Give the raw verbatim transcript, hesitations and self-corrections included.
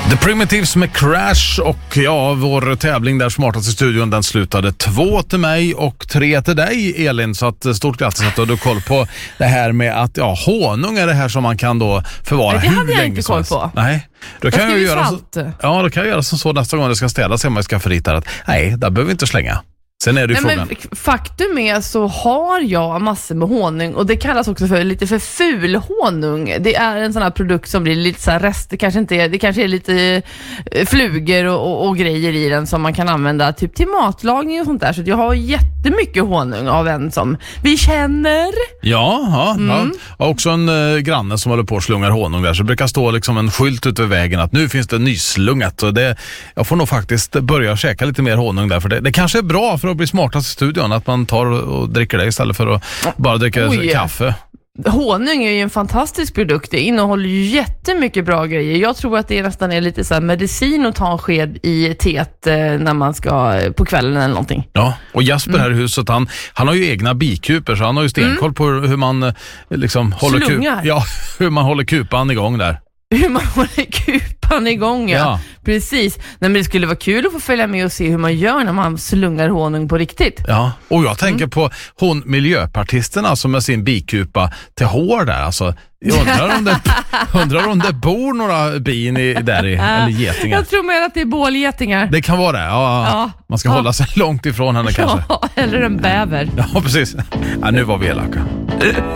The Primitives med Crash och ja, vår tävling där smartast i studion, den slutade två till mig och tre till dig, Elin, så att stort grattis att du hade koll på det här med att ja, honung är det här som man kan då förvara hur länge som helst. Det hade jag inte koll på. Nej. Då kan jag, jag göra så, ja, då kan jag göra som så nästa gång det ska städas hemma i skafferiet där att nej, där behöver vi inte slänga. Sen är det ju Nej, frågan. Men faktum är så har jag massor med honung och det kallas också för lite för ful honung. Det är en sån här produkt som blir lite så här rester, kanske inte är, det kanske är lite flugor och, och, och grejer i den som man kan använda typ till matlagning och sånt där. Så jag har jättemycket honung av en som vi känner. Ja, ja, mm. ja. Jag har också en uh, granne som håller på att slunga honung där, så det brukar stå liksom en skylt ute vid vägen att nu finns det nyslungat. Så det, jag får nog faktiskt börja käka lite mer honung där, för det, det kanske är bra för att bli smartast i studion, att man tar och dricker det istället för att bara dricka Oj. kaffe. Honung är ju en fantastisk produkt. Det innehåller ju jättemycket bra grejer. Jag tror att det nästan är lite så här medicin att ta en sked i teet när man ska på kvällen eller någonting. Ja, och Jasper mm. här i huset, han, han har ju egna bikuper, så han har ju stenkoll mm. på hur man liksom håller, kup, ja, hur man håller kupan igång där. Hur man håller kupan igång, ja. ja. Precis. Nej, men det skulle vara kul att få följa med och se hur man gör när man slungar honung på riktigt. Ja, och jag tänker mm. på hon miljöpartisterna som med sin bikupa till hår där. Alltså, jag undrar om det, undrar om det bor några bin i, där i, eller getingar. Jag tror mer att det är bålgetingar. Det kan vara det, ja. ja. Man ska ja. hålla sig långt ifrån henne kanske. Ja, eller en bäver. Ja, precis. Ja, nu var vi elaka.